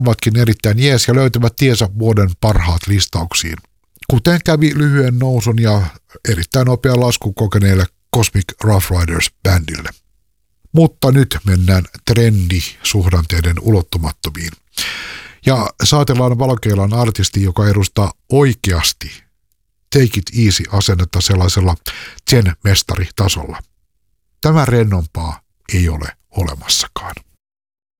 ovatkin erittäin jees ja löytävät tiensä vuoden parhaat listauksiin. Kuten kävi lyhyen nousun ja erittäin nopean laskun kokeneelle Cosmic Rough Riders-bändille. Mutta nyt mennään trendisuhdanteiden ulottumattomiin. Ja saatellaan valokeilan artisti, joka edustaa oikeasti take it easy -asennetta sellaisella zen-mestaritasolla. Tämä rennompaa ei ole olemassakaan.